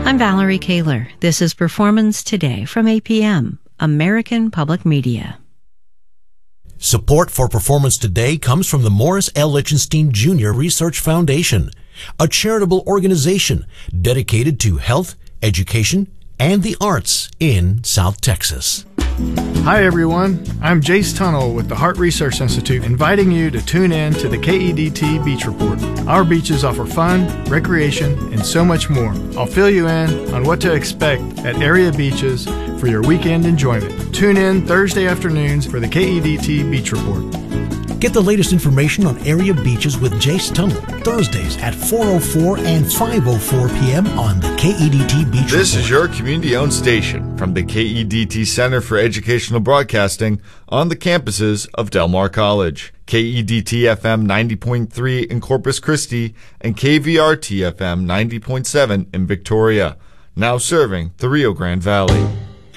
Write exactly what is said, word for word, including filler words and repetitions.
I'm Valerie Kaler. This is Performance Today from A P M, American Public Media. Support for Performance Today comes from the Morris L. Lichtenstein Junior Research Foundation, a charitable organization dedicated to health, education, and the arts in South Texas. Hi everyone, I'm Jace Tunnell with the Heart Research Institute, inviting you to tune in to the K E D T Beach Report. Our beaches offer fun, recreation, and so much more. I'll fill you in on what to expect at area beaches for your weekend enjoyment. Tune in Thursday afternoons for the K E D T Beach Report. Get the latest information on area beaches with Jace Tunnell, Thursdays at four oh four and five oh four p.m. on the K E D T Beach Report. This is your community-owned station from the K E D T Center for Educational Broadcasting on the campuses of Del Mar College. K E D T F M ninety point three in Corpus Christi and K V R T F M ninety point seven in Victoria. Now serving the Rio Grande Valley.